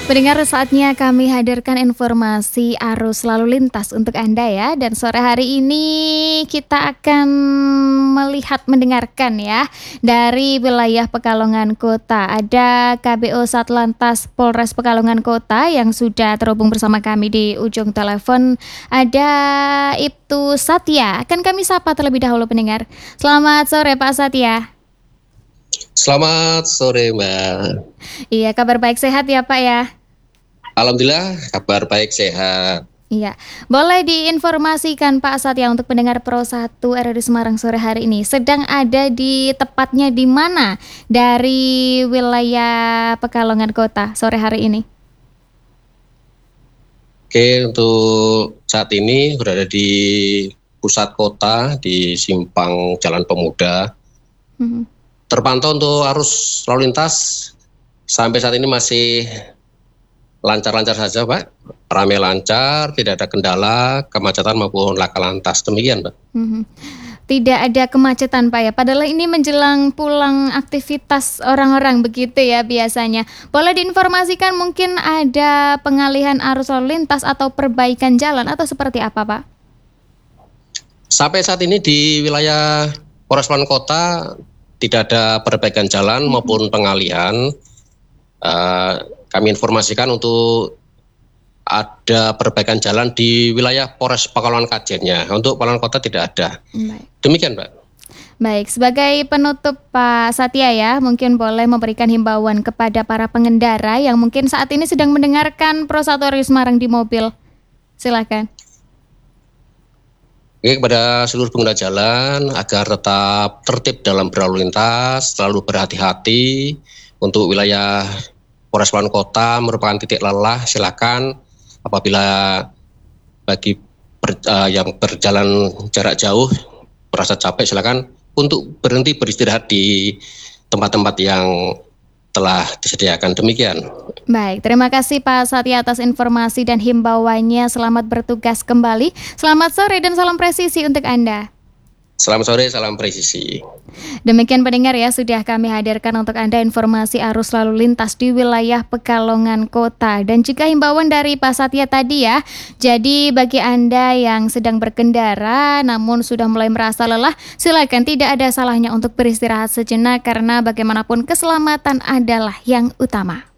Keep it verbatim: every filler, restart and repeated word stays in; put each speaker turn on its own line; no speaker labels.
Pendengar, saatnya kami hadirkan informasi arus lalu lintas untuk Anda ya. Dan sore hari ini kita akan melihat mendengarkan ya dari wilayah Pekalongan Kota. Ada K B O Satlantas Polres Pekalongan Kota yang sudah terhubung bersama kami di ujung telepon. Ada Ibtu Satya. Akan kami sapa terlebih dahulu pendengar. Selamat sore Pak Satya.
Selamat sore Mbak.
Iya, kabar baik sehat ya Pak ya?
Alhamdulillah kabar baik sehat.
Iya, boleh diinformasikan Pak Satya untuk pendengar Pro satu R R I Semarang sore hari ini sedang ada di tepatnya di mana dari wilayah Pekalongan Kota sore hari ini?
Oke, untuk saat ini berada di pusat kota di Simpang Jalan Pemuda.
Mhm.
Terpantau untuk arus lalu lintas sampai saat ini masih lancar-lancar saja Pak, ramai lancar, tidak ada kendala, kemacetan maupun laka lantas, demikian Pak.
Mhm. Tidak ada kemacetan Pak ya, padahal ini menjelang pulang aktivitas orang-orang begitu ya biasanya. Boleh diinformasikan mungkin ada pengalihan arus lalu lintas atau perbaikan jalan atau seperti apa Pak?
Sampai saat ini di wilayah Polres Pekalongan Kota tidak ada perbaikan jalan maupun pengalihan. Uh, kami informasikan untuk ada perbaikan jalan di wilayah Polres Pekalongan Kajennya. Untuk Pekalongan Kota tidak ada.
Baik.
Demikian Mbak.
Baik, sebagai penutup Pak Satya ya, mungkin boleh memberikan himbauan kepada para pengendara yang mungkin saat ini sedang mendengarkan Pro satu R R I Semarang di mobil. Silakan.
Oke, kepada seluruh pengguna jalan agar tetap tertib dalam berlalu lintas, selalu berhati-hati. Untuk wilayah Polres Pekalongan Kota merupakan titik lelah, silakan apabila bagi ber, uh, yang berjalan jarak jauh merasa capek, silakan untuk berhenti beristirahat di tempat-tempat yang telah disediakan. Demikian.
Baik, terima kasih Pak Satya atas informasi dan himbauannya. Selamat bertugas kembali. Selamat sore dan salam presisi untuk Anda.
Selamat sore, salam presisi.
Demikian pendengar ya, sudah kami hadirkan untuk Anda informasi arus lalu lintas di wilayah Pekalongan Kota dan juga himbauan dari Pak Satya tadi ya. Jadi bagi Anda yang sedang berkendara namun sudah mulai merasa lelah, silakan, tidak ada salahnya untuk beristirahat sejenak karena bagaimanapun keselamatan adalah yang utama.